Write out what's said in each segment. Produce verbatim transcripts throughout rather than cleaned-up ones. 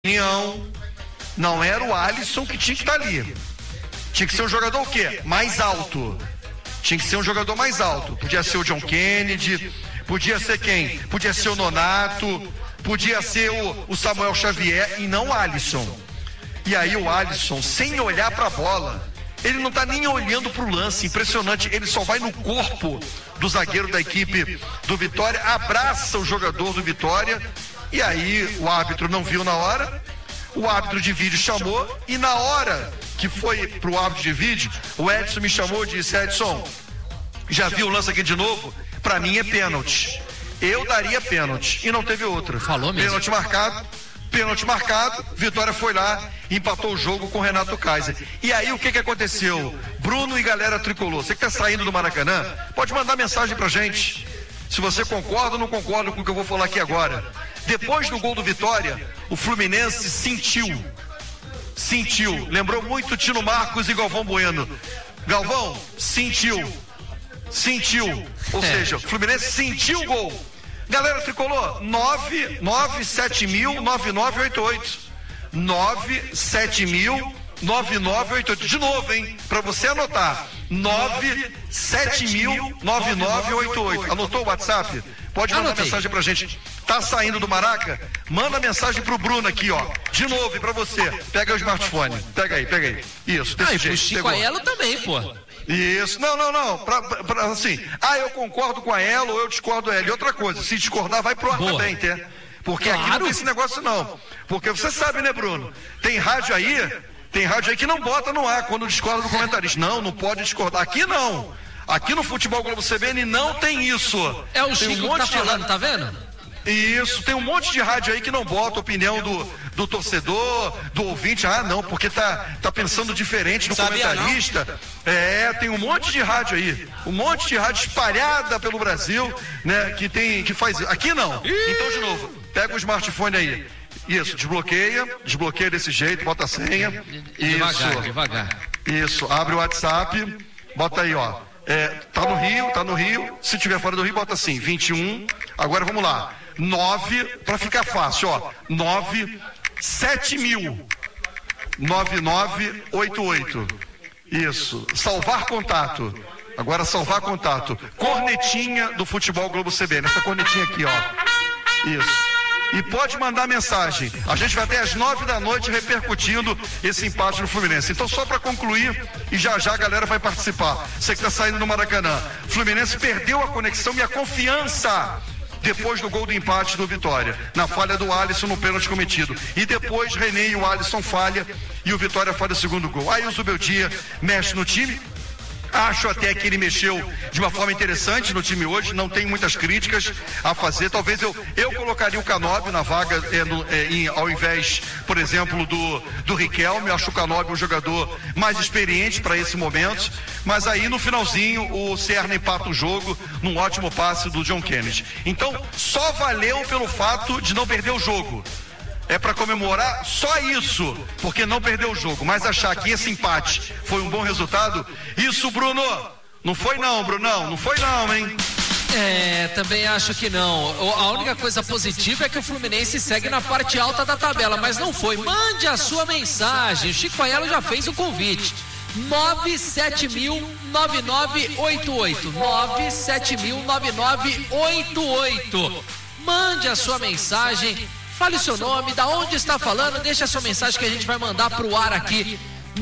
opinião, não era o Alisson que tinha que estar ali. Tinha que ser um jogador o quê? Mais alto. Tinha que ser um jogador mais alto. Podia ser o John Kennedy, podia ser quem? Podia ser o Nonato, podia ser o, o Samuel Xavier e não o Alisson. E aí o Alisson, sem olhar para a bola, ele não está nem olhando para o lance, impressionante, ele só vai no corpo do zagueiro da equipe do Vitória, abraça o jogador do Vitória, e aí o árbitro não viu na hora, o árbitro de vídeo chamou, e na hora que foi pro árbitro de vídeo, o Edson me chamou e disse: Edson, já viu o lance aqui de novo? Pra mim é pênalti. Eu daria pênalti, e não teve outra. Falou mesmo. Pênalti marcado, pênalti marcado, Vitória foi lá, empatou o jogo com o Renato Kaiser. E aí o que que aconteceu? Bruno e galera tricolor, você que tá saindo do Maracanã, pode mandar mensagem pra gente, se você concorda ou não concorda com o que eu vou falar aqui agora. Depois do gol do Vitória, o Fluminense sentiu, sentiu, lembrou muito Tino Marcos e Galvão Bueno. Galvão, sentiu, sentiu, ou É. seja, o Fluminense sentiu o gol. Galera tricolor, nove nove sete mil nove nove oito oito. nove sete mil nove nove oito oito. De novo, hein? Pra você anotar. nove sete mil nove nove oito oito. Anotou o WhatsApp? Pode mandar Anotei. mensagem pra gente. Tá saindo do Maraca? Manda mensagem pro Bruno aqui, ó. De novo, e pra você. Pega o smartphone. Pega aí, pega aí. Isso, desse Ah, e jeito. pro Chico Pegou. Aelo também, pô. Isso, não, não, não, pra, pra, pra, assim, ah, eu concordo com a ela ou eu discordo dela. E outra coisa, se discordar, vai pro ar Boa. também, tá? Porque Claro. aqui não tem esse negócio não. Porque você sabe, né, Bruno? Tem rádio aí, tem rádio aí que não bota no ar quando discorda do comentarista. Não, não pode discordar. Aqui não. Aqui no Futebol Globo C B N não tem isso. É o Tem Chico um que monte tá de falando, ra- tá vendo? Isso, tem um monte de rádio aí que não bota a opinião do, do torcedor, do ouvinte. Ah, não, porque tá, tá pensando diferente do Sabia comentarista. É, tem um monte de rádio aí, um monte de rádio espalhada pelo Brasil, né, que tem, que faz. Aqui não. Então, de novo, pega o smartphone aí. Isso, desbloqueia, desbloqueia desse jeito, bota a senha. Devagar, Isso. devagar. Isso, abre o WhatsApp, bota aí, ó. É, tá no Rio, tá no Rio. Se tiver fora do Rio, bota assim, vinte e um. Agora vamos lá. nove, pra ficar fácil, ó. nove sete mil nove nove oito oito. Isso. Salvar contato. Agora salvar contato. Cornetinha do Futebol Globo C B N. Essa cornetinha aqui, ó. Isso. E pode mandar mensagem. A gente vai até às nove da noite repercutindo esse empate no Fluminense. Então, só para concluir, e já já a galera vai participar. Você que está saindo do Maracanã. Fluminense perdeu a conexão e a confiança depois do gol do empate do Vitória, na falha do Alisson no pênalti cometido. E depois René e o Alisson falha e o Vitória falha o segundo gol. Aí o Zubeldia mexe no time. Acho até que ele mexeu de uma forma interessante no time hoje, não tem muitas críticas a fazer. Talvez eu, eu colocaria o Canóbio na vaga, é, no, é, em, ao invés, por exemplo, do, do Riquelme. Eu acho o Canóbio um jogador mais experiente para esse momento. Mas aí no finalzinho o Serna empata o jogo num ótimo passe do John Kennedy. Então só valeu pelo fato de não perder o jogo. É para comemorar só isso, porque não perdeu o jogo. Mas achar que esse empate foi um bom resultado, isso, Bruno, não foi não, Brunão, não foi não, hein? É, também acho que não. O- A única coisa positiva é que o Fluminense segue na parte alta da tabela, mas não foi. Mande a sua mensagem. O Chico Aelo já fez o convite. nove sete mil nove nove oito oito. nove sete mil nove nove oito oito. Mande a sua mensagem. Fale o seu nome, da onde está falando, deixa a sua mensagem que a gente vai mandar pro ar aqui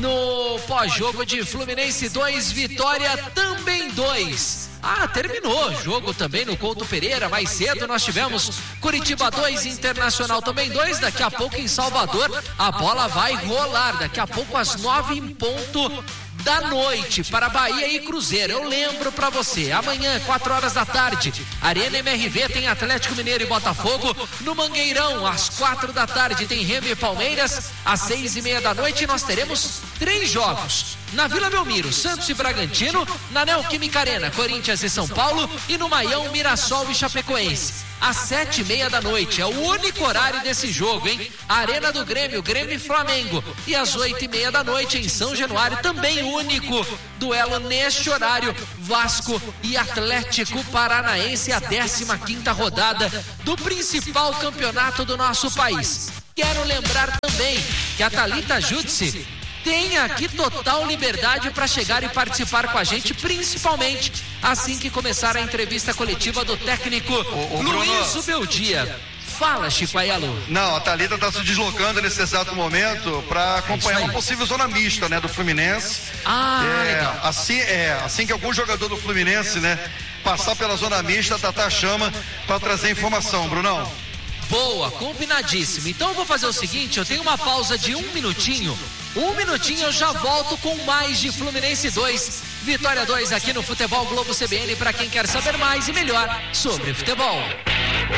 no pós-jogo de Fluminense dois, Vitória também dois. Ah, terminou o jogo também no Couto Pereira, mais cedo nós tivemos Curitiba dois, Internacional também dois, daqui a pouco em Salvador a bola vai rolar, daqui a pouco às nove em ponto da noite para Bahia e Cruzeiro. Eu lembro para você, amanhã, quatro horas da tarde, Arena M R V tem Atlético Mineiro e Botafogo. No Mangueirão, às quatro da tarde, tem Remo e Palmeiras. Às seis e meia da noite, nós teremos três jogos. Na Vila Belmiro, Santos e Bragantino. Na Neoquímica Arena, Corinthians e São Paulo. E no Maião, Mirassol e Chapecoense. Às sete e meia da noite, é o único horário desse jogo, hein? Arena do Grêmio, Grêmio e Flamengo. E às oito e meia da noite, em São Januário, também único duelo neste horário, Vasco e Atlético Paranaense, a décima quinta rodada do principal campeonato do nosso país. Quero lembrar também que a Thalita Jutsi tem aqui total liberdade para chegar e participar com a gente, principalmente assim que começar a entrevista coletiva do técnico ô, ô, Luiz Ubeldia. Fala, Chico Aiello. Não, a Thalita está se deslocando nesse exato momento para acompanhar é uma possível zona mista, né, do Fluminense. Ah, é, legal. Assim, é, assim que algum jogador do Fluminense, né, passar pela zona mista, a Tatá chama para trazer informação, Brunão. Boa, combinadíssimo. Então eu vou fazer o seguinte, eu tenho uma pausa de um minutinho. Um minutinho eu já volto com mais de Fluminense dois, Vitória dois aqui no Futebol Globo C B N para quem quer saber mais e melhor sobre futebol.